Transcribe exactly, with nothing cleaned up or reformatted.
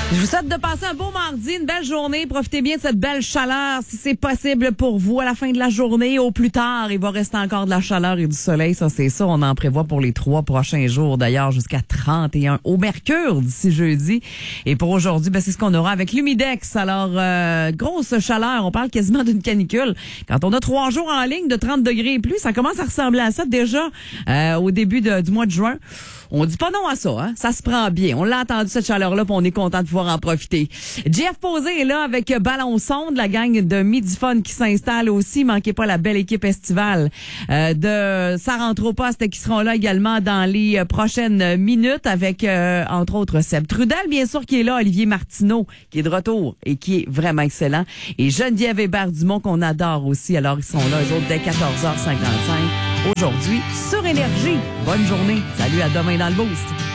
Je vous souhaite de passer un beau mardi, une belle journée. Profitez bien de cette belle chaleur si c'est possible pour vous à la fin de la journée. Au plus tard, il va rester encore de la chaleur et du soleil. Ça, c'est ça. On en prévoit pour les trois prochains jours. D'ailleurs, jusqu'à trente et un au mercure d'ici jeudi. Et pour aujourd'hui, ben, c'est ce qu'on aura avec l'humidex. Alors, euh, grosse chaleur. On parle quasiment d'une canicule. Quand on a trois jours en ligne de trente degrés et plus, ça commence à ressembler à ça déjà euh, au début de, du mois de juin. On dit pas non à ça, hein? Ça se prend bien. On l'a entendu, cette chaleur-là, puis on est content de pouvoir en profiter. Jeff Posé est là avec Ballon Sonde, la gang de Midi Fun qui s'installe aussi. Manquez pas la belle équipe estivale euh, de Ça rentre au poste qui seront là également dans les prochaines minutes avec, euh, entre autres, Seb Trudel, bien sûr, qui est là, Olivier Martineau, qui est de retour et qui est vraiment excellent. Et Geneviève Hébert-Dumont, qu'on adore aussi. Alors, ils sont là, eux autres, dès quatorze heures cinquante-cinq. Aujourd'hui, sur Énergie. Bonne journée. Salut, à demain dans le Boost.